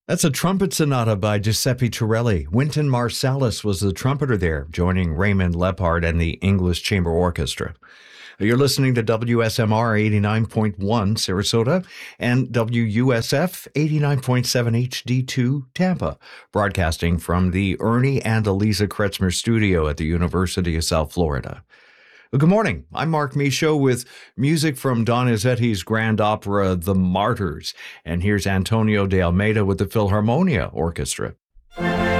That's a trumpet sonata by Giuseppe Torelli. Wynton Marsalis was the trumpeter there, joining Raymond Lepard and the English Chamber Orchestra. You're listening to WSMR 89.1 Sarasota and WUSF 89.7 HD2 Tampa, broadcasting from the Ernie and Eliza Kretzmer studio at the University of South Florida. Good morning. I'm Mark Michaud with music from Donizetti's grand opera, The Martyrs. And here's Antonio de Almeida with the Philharmonia Orchestra.